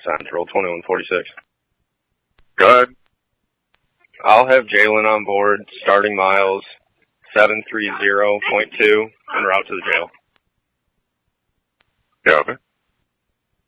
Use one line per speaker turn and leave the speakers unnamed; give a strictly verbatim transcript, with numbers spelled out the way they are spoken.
Central, twenty-one forty-six.
Go ahead.
I'll have Jalen on board, starting miles seven three zero point two, en route to the jail.